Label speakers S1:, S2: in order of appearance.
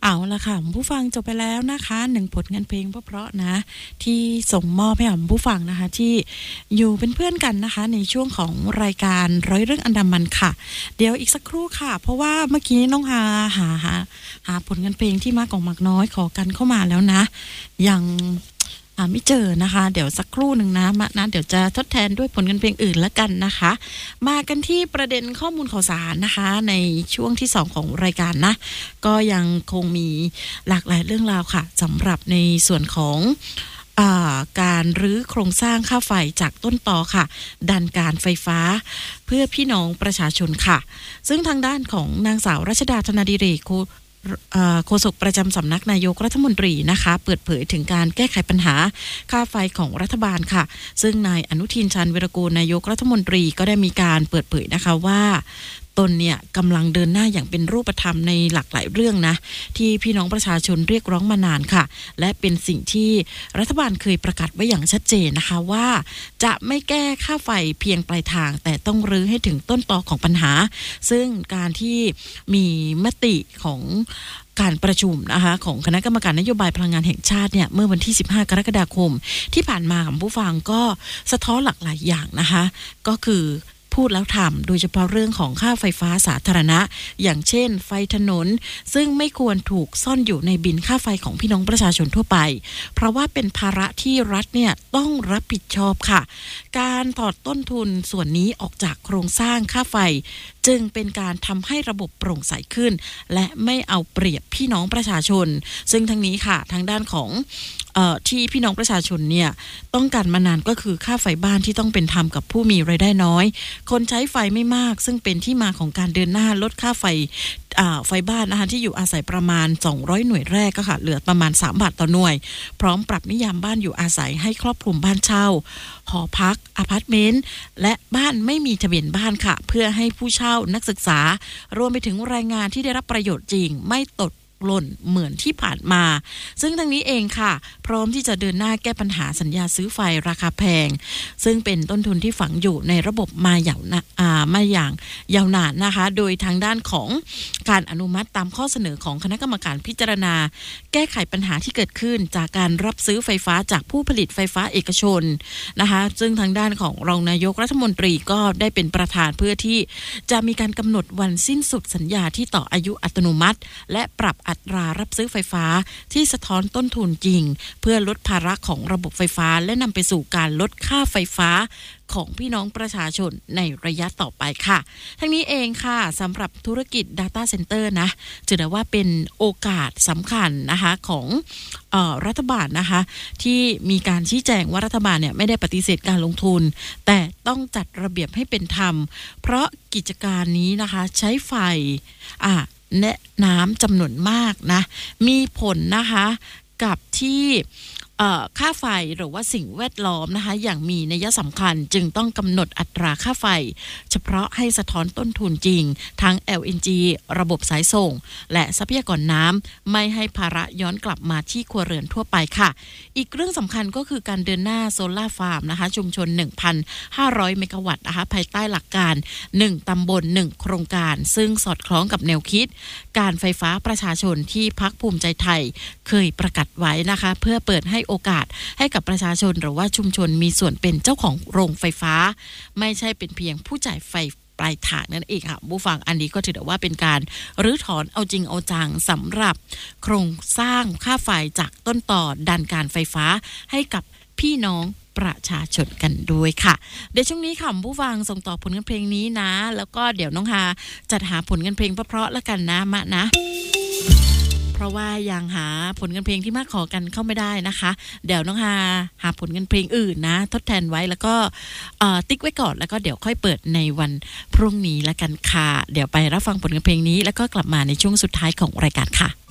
S1: เอาละค่ะผู้ฟังจบไปแล้วนะคะ1ผลงานเพลงเพราะๆนะที่ส่งมอบให้กับผู้ฟังนะคะที่อยู่เป็นเพื่อนกันนะคะในช่วงของรายการร้อยเรื่องอันดามันค่ะเดี๋ยวอีกสักครู่ค่ะเพราะว่าเมื่อกี้น้องหาผลงานเพลงที่มากของมากน้อยขอกันเข้ามาแล้วนะยังไม่เจอนะคะเดี๋ยวสักครู่หนึ่งนะเดี๋ยวจะทดแทนด้วยผลงานเพลงอื่นละกันนะคะมากันที่ประเด็นข้อมูลข่าวสารนะคะในช่วงที่2ของรายการนะก็ยังคงมีหลากหลายเรื่องราวค่ะสำหรับในส่วนของการรื้อโครงสร้างค่าไฟจากต้นตอค่ะดันการไฟฟ้าเพื่อพี่น้องประชาชนค่ะซึ่งทางด้านของนางสาวรัชดาธนาดิเรกโฆษกประจำสำนักนายกรัฐมนตรีนะคะเปิดเผยถึงการแก้ไขปัญหาค่าไฟของรัฐบาลค่ะซึ่งนายอนุทินชาญวีรกูลนายกรัฐมนตรีก็ได้มีการเปิดเผยนะคะว่าตนเนี่ยกำลังเดินหน้าอย่างเป็นรูปธรรมในหลากหลายเรื่องนะที่พี่น้องประชาชนเรียกร้องมานานค่ะและเป็นสิ่งที่รัฐบาลเคยประกาศไว้อย่างชัดเจนนะคะว่าจะไม่แก้ค่าไฟเพียงปลายทางแต่ต้องรื้อให้ถึงต้นตอของปัญหาซึ่งการที่มีมติของการประชุมนะคะของคณะกรรมการนโยบายพลังงานแห่งชาติเนี่ยเมื่อวันที่15กรกฎาคมที่ผ่านมาของผู้ฟังก็สะท้อนหลากหลายอย่างนะคะก็คือพูดแล้วทำโดยเฉพาะเรื่องของค่าไฟฟ้าสาธารณะอย่างเช่นไฟถนนซึ่งไม่ควรถูกซ่อนอยู่ในบินค่าไฟของพี่น้องประชาชนทั่วไปเพราะว่าเป็นภาระที่รัฐเนี่ยต้องรับผิดชอบค่ะการถอดต้นทุนส่วนนี้ออกจากโครงสร้างค่าไฟจึงเป็นการทำให้ระบบโปร่งใสขึ้นและไม่เอาเปรียบพี่น้องประชาชนซึ่งทั้งนี้ค่ะทางด้านของที่พี่น้องประชาชนเนี่ยต้องการมานานก็คือค่าไฟบ้านที่ต้องเป็นธรรมกับผู้มีรายได้น้อยคนใช้ไฟไม่มากซึ่งเป็นที่มาของการเดินหน้าลดค่าไฟบ้านนะคะที่อยู่อาศัยประมาณ200หน่วยแรกก็ค่ะเหลือประมาณ3 บาทต่อหน่วยพร้อมปรับนิยามบ้านอยู่อาศัยให้ครอบคลุมบ้านเช่าหอพักอพาร์ตเมนต์และบ้านไม่มีทะเบียนบ้านค่ะเพื่อให้ผู้เช่านักศึกษารวมไปถึงแรงงานที่ได้รับประโยชน์จริงไม่ตกหล่นเหมือนที่ผ่านมาซึ่งทั้งนี้เองค่ะพร้อมที่จะเดินหน้าแก้ปัญหาสัญญาซื้อไฟราคาแพงซึ่งเป็นต้นทุนที่ฝังอยู่ในระบบมาอย่างยาวนานนะคะโดยทางด้านของการอนุมัติตามข้อเสนอของคณะกรรมการพิจารณาแก้ไขปัญหาที่เกิดขึ้นจากการรับซื้อไฟฟ้าจากผู้ผลิตไฟฟ้าเอกชนนะคะซึ่งทางด้านของรองนายกรัฐมนตรีก็ได้เป็นประธานเพื่อที่จะมีการกำหนดวันสิ้นสุดสัญญาที่ต่ออายุอัตโนมัติและปรับอัตรารับซื้อไฟฟ้าที่สะท้อนต้นทุนจริงเพื่อลดภาระของระบบไฟฟ้าและนำไปสู่การลดค่าไฟฟ้าของพี่น้องประชาชนในระยะต่อไปค่ะทั้งนี้เองค่ะสำหรับธุรกิจ Data Center นะถือได้ว่าเป็นโอกาสสำคัญนะคะของรัฐบาลนะคะที่มีการชี้แจงว่ารัฐบาลเนี่ยไม่ได้ปฏิเสธการลงทุนแต่ต้องจัดระเบียบให้เป็นธรรมเพราะกิจการนี้นะคะใช้ไฟและน้ำจำนวนมากนะมีผลนะคะกับที่ค่าไฟหรือว่าสิ่งแวดล้อมนะคะอย่างมีนัยสำคัญจึงต้องกำหนดอัตราค่าไฟเฉพาะให้สะท้อนต้นทุนจริงทั้ง LNG ระบบสายส่งและทรัพยากรน้ำไม่ให้ภาระย้อนกลับมาที่ครัวเรือนทั่วไปค่ะอีกเรื่องสำคัญก็คือการเดินหน้าโซล่าร์ฟาร์มนะคะชุมชน 1,500 เมกะวัตต์นะคะภายใต้หลักการ1ตำบล1โครงการซึ่งสอดคล้องกับแนวคิดการไฟฟ้าประชาชนที่พรรคภูมิใจไทยเคยประกาศไว้นะคะเพื่อเปิดให้โอกาสให้กับประชาชนหรือว่าชุมชนมีส่วนเป็นเจ้าของโรงไฟฟ้าไม่ใช่เป็นเพียงผู้จ่ายไฟปลายทางนั่นเองค่ะผู้ฟังอันนี้ก็ถือว่าเป็นการรื้อถอนเอาจริงเอาจังสำหรับโครงสร้างค่าไฟจากต้นต่อดันการไฟฟ้าให้กับพี่น้องประชาชนกันด้วยค่ะเดี๋ยวช่วงนี้ค่ะผู้ฟังส่งต่อผลงานเพลงนี้นะแล้วก็เดี๋ยวน้องฮาจัดหาผลงานเพลงเพราะๆแล้วกันนะมะนะเพราะว่ายังหาผลงานเพลงที่มาขอกันเข้าไม่ได้นะคะเดี๋ยวน้องหาผลงานเพลงอื่นนะทดแทนไว้แล้วก็ติ๊กไว้ก่อนแล้วก็เดี๋ยวค่อยเปิดในวันพรุ่งนี้แล้วกันค่ะเดี๋ยวไปรับฟังผลงานเพลงนี้แล้วก็กลับมาในช่วงสุดท้ายของรายการค่ะ